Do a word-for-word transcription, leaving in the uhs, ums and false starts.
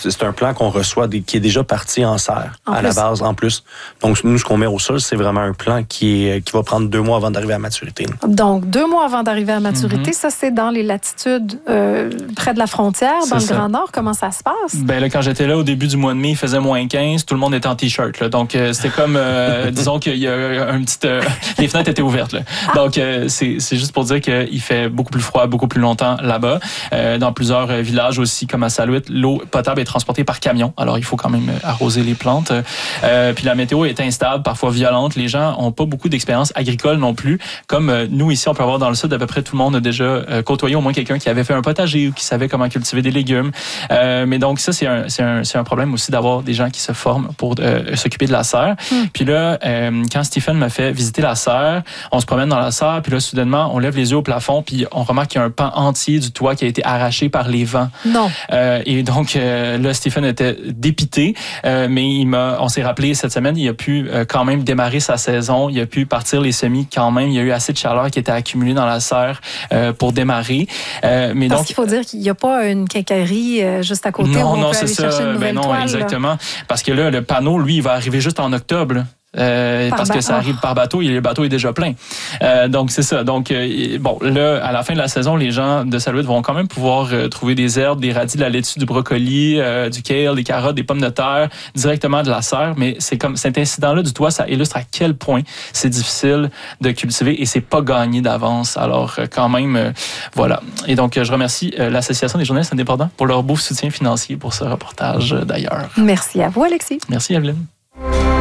c'est un plan qu'on reçoit, des, qui est déjà parti en serre, en à plus. La base, en plus. Donc, nous, ce qu'on met au sol, c'est vraiment un plan qui, est, qui va prendre deux mois avant d'arriver à maturité. Donc, deux mois avant d'arriver à maturité, mm-hmm. ça, c'est dans les latitudes euh, près de la frontière, c'est dans ça. Le Grand Nord. Comment ça se passe? Ben là, quand j'étais là, au début du mois de mai, il faisait moins quinze, tout le monde était en T-shirt. Là. Donc, euh, c'était comme, euh, disons qu'il y a un petit... Euh, les fenêtres étaient ouvertes. Là. Ah. Donc, euh, c'est, c'est juste pour dire qu'il fait beaucoup plus froid, beaucoup plus longtemps là-bas. Euh, dans plusieurs euh, villages aussi, comme à Salouit, l'eau potable est transportée par camion. Alors, il faut quand même arroser les plantes. Euh, puis la météo est instable, parfois violente. Les gens n'ont pas beaucoup d'expérience agricole non plus. Comme euh, nous, ici, on peut avoir dans le sud, à peu près tout le monde a déjà euh, côtoyé au moins quelqu'un qui avait fait un potager ou qui savait comment cultiver des légumes. Euh, mais donc, ça, c'est un, c'est, un, c'est un problème aussi d'avoir des gens qui se forment pour euh, s'occuper de la serre. Mm. Puis là, euh, quand Stephen m'a fait visiter la serre, on se promène dans la serre, puis là, soudainement, on lève les yeux au plafond, puis on remarque qu'il y a un pan entier du toit qui a été arraché par les vents. Non. Euh, et donc, euh, là, Stephen était dépité, euh, mais il m'a, on s'est rappelé cette semaine, il a pu euh, quand même démarrer sa saison, il a pu partir les semis quand même, il y a eu assez de chaleur qui était accumulée dans la serre euh, pour démarrer. Euh, mais Parce donc, qu'il faut dire qu'il n'y a pas une quincaillerie euh, juste à côté non, où on non, peut c'est aller ça. chercher une nouvelle ben non, toile. Exactement. Là. Parce que là, le panneau, lui, il va arriver juste en octobre. Là. Euh, parce ba- que ça arrive par bateau et le bateau est déjà plein. Euh, donc, c'est ça. Donc, euh, bon, là, à la fin de la saison, les gens de Salouit vont quand même pouvoir euh, trouver des herbes, des radis, de la laitue, du brocoli, euh, du kale, des carottes, des pommes de terre, directement de la serre. Mais c'est comme cet incident-là du toit, ça illustre à quel point c'est difficile de cultiver et c'est pas gagné d'avance. Alors, euh, quand même, euh, voilà. Et donc, euh, je remercie euh, l'Association des journalistes indépendants pour leur beau soutien financier pour ce reportage euh, d'ailleurs. Merci à vous, Alexis. Merci, Evelyne.